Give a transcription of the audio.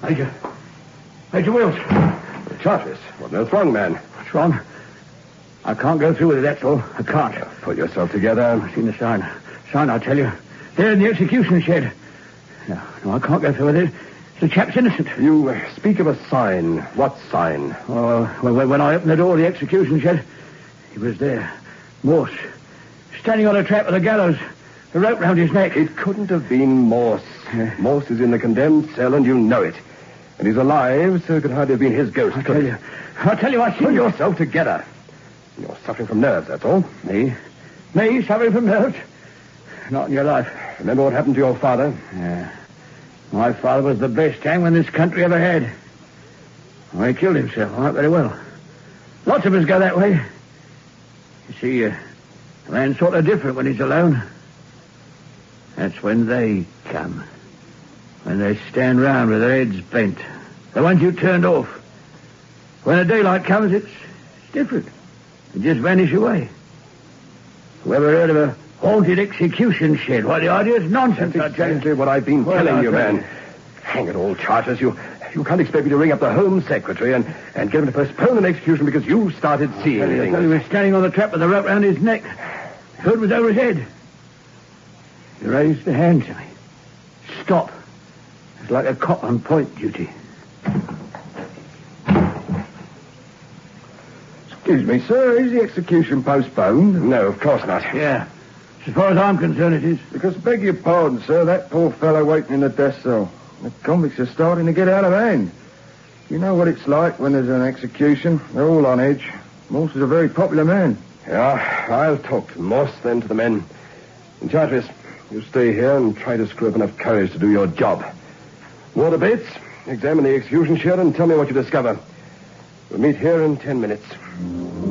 Major Wills. Charteris, what on earth's wrong, man? What's wrong? I can't go through with it, that's all. I can't. Pull yourself together. I've seen the sign. Sign, I'll tell you. There in the execution shed. No, I can't go through with it. The chap's innocent. You speak of a sign. What sign? Oh, when I opened the door of the execution shed, he was there. Morse. Standing on a trap with a gallows. A rope round his neck. It couldn't have been Morse. Yeah. Morse is in the condemned cell, and you know it. And he's alive, so it could hardly have been his ghost. I'll tell you, I see... Pull yourself together. You're suffering from nerves, that's all. Me? Me suffering from nerves? Not in your life. Remember what happened to your father? Yeah. My father was the best hangman this country ever had. Well, he killed himself, all right, very well. Lots of us go that way. You see, a man's sort of different when he's alone. That's when they come. When they stand round with their heads bent. The ones you turned off. When the daylight comes, it's different. They just vanish away. Whoever heard of a haunted execution shed? Why, the idea's nonsense, That's exactly what I've been telling you, man. Hang it all, Charters. You can't expect me to ring up the Home Secretary and get him to postpone an execution because you started seeing things. I tell you, he was standing on the trap with the rope round his neck. The hood was over his head. He raised a hand to me. Stop. It's like a cop on point duty. Excuse me, sir. Is the execution postponed? No, of course not. Yeah. As far as I'm concerned, it is. Because, beg your pardon, sir, that poor fellow waiting in the death cell. The convicts are starting to get out of hand. You know what it's like when there's an execution. They're all on edge. Morse is a very popular man. Yeah, I'll talk to Morse, then to the men. And Charteris, you stay here and try to screw up enough courage to do your job. Water Bates, examine the execution shed and tell me what you discover. We'll meet here in 10 minutes.